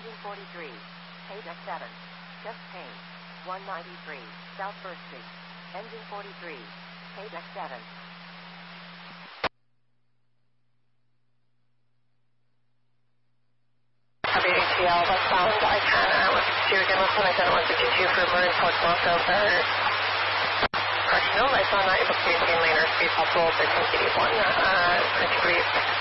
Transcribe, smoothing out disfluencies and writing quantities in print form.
Engine 43. Page X7. Chest pain. 193. South 1st Street. Engine 43. Page X7. WHCL westbound I-10, to again listen, I said 152 for Marin Port Blanco for correction, I saw not able to maintain laner speed possible 1381, correct brief.